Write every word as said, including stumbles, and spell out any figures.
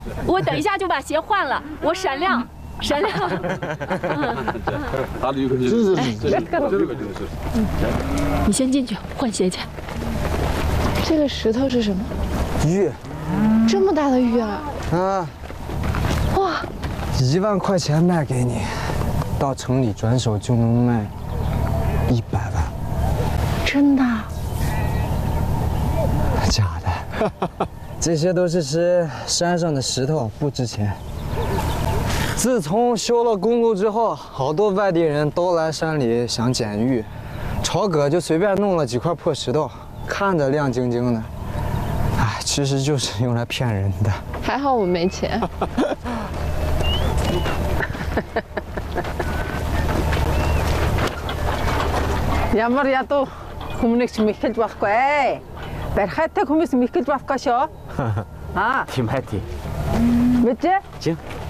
我等一下就把鞋换了，我闪亮。 闪亮，你先进去换鞋去。 这个石头是什么？ 玉， 这么大的玉啊！ 啊， 哇， 一万块钱卖给你，到城里转手就能卖一百万。 真的？ 假的，这些都是吃山上的石头，不值钱。 自从修了公路之后，好多外地人都来山里想捡玉，朝哥就随便弄了几块破石头，看着亮晶晶的，哎，其实就是用来骗人的。 还好我没钱。 Ямар ядуу хүмүүнийг ч мэхэлж байхгүй ээ. Барихаатай хүмүүс мэхэлж болохгүй шүү. Аа. Тийм хай тийм. Мэдээ? Тийм.